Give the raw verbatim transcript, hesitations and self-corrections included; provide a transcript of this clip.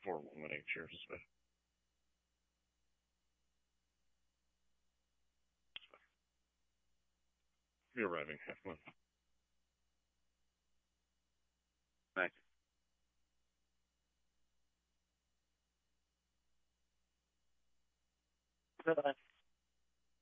four one one eight, cheers. You're arriving, half one. Thanks. Bye-bye.